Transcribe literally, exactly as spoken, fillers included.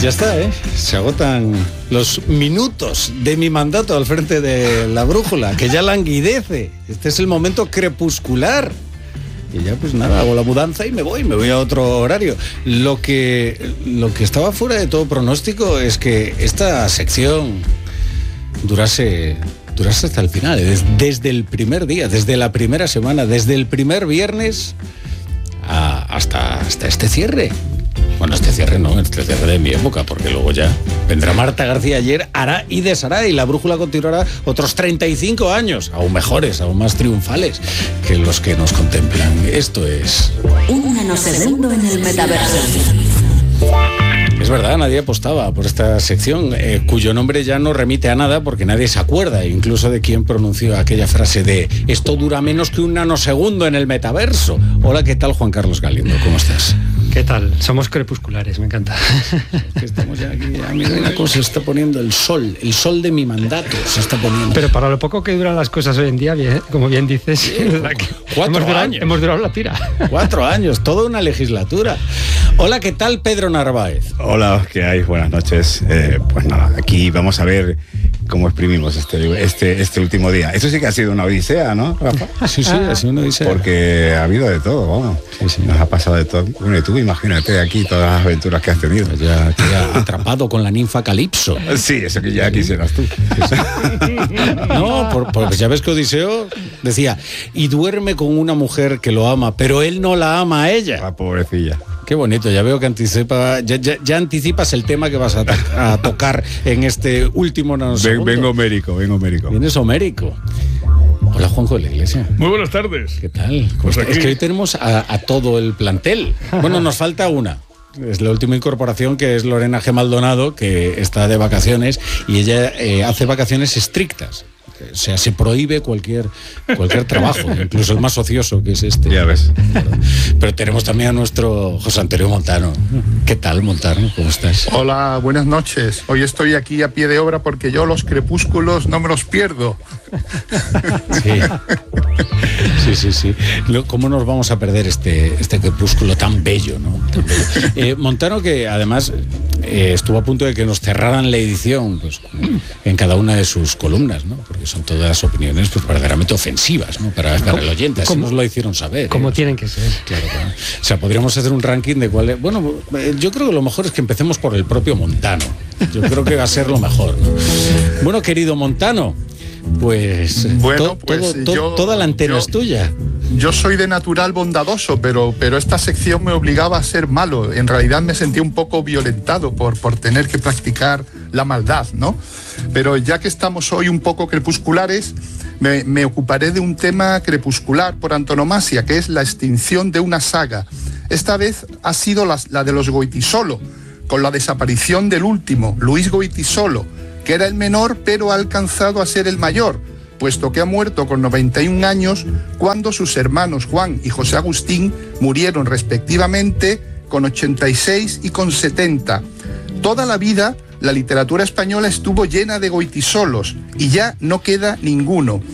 Ya está, ¿eh? Se agotan los minutos de mi mandato al frente de la brújula, que ya languidece. Este es el momento crepuscular. Y ya pues nada, hago la mudanza y me voy, me voy a otro horario. Lo que, lo que estaba fuera de todo pronóstico es que esta sección durase, durase hasta el final, desde el primer día, desde la primera semana, desde el primer viernes a, hasta, hasta este cierre. Bueno, este cierre no, este cierre de mi época, porque luego ya vendrá Marta García Ayer, hará y deshará, y la brújula continuará otros treinta y cinco años, aún mejores, aún más triunfales que los que nos contemplan. Esto es... Un nanosegundo en el metaverso. Es verdad, nadie apostaba por esta sección, eh, cuyo nombre ya no remite a nada porque nadie se acuerda, incluso de quién pronunció aquella frase de esto dura menos que un nanosegundo en el metaverso. Hola, ¿qué tal, Juan Carlos Galindo? ¿Cómo estás? ¿Qué tal? Somos crepusculares, me encanta. Es que estamos ya aquí, a mí una cosa se está poniendo el sol, el sol de mi mandato se está poniendo. Pero para lo poco que duran las cosas hoy en día, bien, como bien dices, sí, cuatro hemos, durado, años. hemos durado la tira. Cuatro años, toda una legislatura. Hola, ¿qué tal, Pedro Narváez? Hola, ¿qué hay? Buenas noches. Eh, pues nada, aquí vamos a ver cómo exprimimos este, este, este último día. Eso sí que ha sido una odisea, ¿no, Rafa? Sí, sí, ha sido una odisea. Porque ha habido de todo, vamos. Sí, sí. Nos ha pasado de todo. Bueno, y tú imagínate aquí todas las aventuras que has tenido. Pues ya queda atrapado con la ninfa Calipso. Sí, eso que ya quisieras tú. No, por, por, pues ya ves que Odiseo decía, y duerme con una mujer que lo ama, pero él no la ama a ella. La pobrecilla. Qué bonito, ya veo que anticipa, ya, ya, ya anticipas el tema que vas a, a tocar en este último nanosegundo. Ven, vengo homérico, vengo homérico. Vienes homérico. Hola, Juanjo de la Iglesia. Muy buenas tardes. ¿Qué tal? Pues es que hoy tenemos a, a todo el plantel. Bueno, nos falta una. Es la última incorporación, que es Lorena G. Maldonado, que está de vacaciones y ella eh, hace vacaciones estrictas. O sea, se prohíbe cualquier cualquier trabajo, incluso el más ocioso, que es este. Ya ves. Pero, pero tenemos también a nuestro José Antonio Montano. ¿Qué tal, Montano? ¿Cómo estás? Hola, buenas noches. Hoy estoy aquí a pie de obra porque yo los crepúsculos no me los pierdo. Sí, sí, sí. sí. ¿Cómo nos vamos a perder este, este crepúsculo tan bello, ¿no? Tan bello. Eh, Montano, que además eh, estuvo a punto de que nos cerraran la edición, pues, en cada una de sus columnas, ¿no? Porque son todas opiniones pues verdaderamente ofensivas, ¿no? Para, para el oyente, así nos lo hicieron saber. Como ¿eh? tienen que ser. Claro, claro. O sea, podríamos hacer un ranking de cuál es... Bueno, yo creo que lo mejor es que empecemos por el propio Montano. Yo creo que va a ser lo mejor, ¿no? Bueno, querido Montano, pues, bueno, to, pues todo, to, yo, toda la antena yo, es tuya. Yo soy de natural bondadoso, pero, pero esta sección me obligaba a ser malo. En realidad me sentí un poco violentado por, por tener que practicar la maldad, ¿no? Pero ya que estamos hoy un poco crepusculares, me, me ocuparé de un tema crepuscular por antonomasia, que es la extinción de una saga. Esta vez ha sido la, la de los Goytisolo, con la desaparición del último, Luis Goytisolo, que era el menor pero ha alcanzado a ser el mayor, puesto que ha muerto con noventa y un años cuando sus hermanos Juan y José Agustín murieron respectivamente con ochenta y seis y con setenta. Toda la vida la literatura española estuvo llena de Goytisolos y ya no queda ninguno.